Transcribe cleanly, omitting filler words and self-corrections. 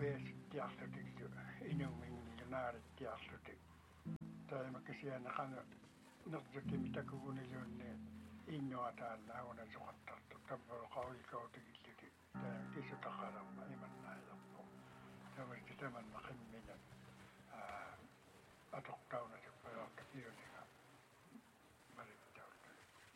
peesittiarlutik inumingilunaarittiarlutik taimakasianaqanga nertukimi takugunilluunni innuataallаагuna soqattartu tappuluqaulikautikilluti taima kisutaqalarma imannaajarpu tamasti tamannaqimmiña